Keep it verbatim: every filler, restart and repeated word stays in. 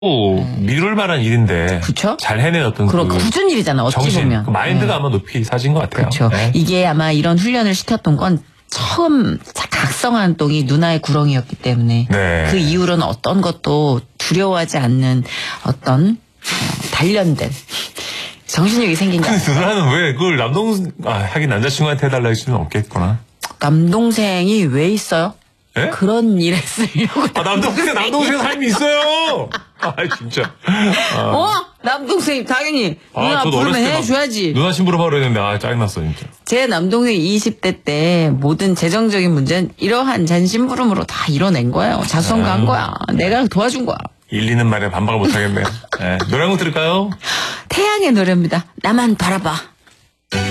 음. 미룰 만한 일인데 그쵸? 잘 해낸 어떤 그런 그 굳은 일이잖아. 어찌 정신, 보면. 그 마인드가 네. 아마 높이 사진 것 같아요. 그렇죠. 네. 이게 아마 이런 훈련을 시켰던 건 처음 각성한 똥이 누나의 구렁이였기 때문에 네. 그 이후로는 어떤 것도 두려워하지 않는 어떤 어, 단련된 정신력이 생긴 거야. 근데 누나는 왜 그걸 남동 아 하긴 남자친구한테 해달라 할 수는 없겠구나. 남동생이 왜 있어요? 예? 그런 일에 쓰려고. 아 남동생 남동생 삶이 있어요. 아 진짜. 아. 어? 남동생이 당연히 누나 아, 저도 부르면 어렸을 때 막 해줘야지. 누나 심부름하려 했는데 아 짜증났어 진짜. 제 남동생이 이십 대 때 모든 재정적인 문제는 이러한 잔심부름으로 다 이뤄낸 거예요. 자수성가한 아. 거야. 내가 도와준 거야. 일리는 말에 반박을 못하겠네. 네. 노래 한 곡 들을까요? 태양의 노래입니다. 나만 바라봐.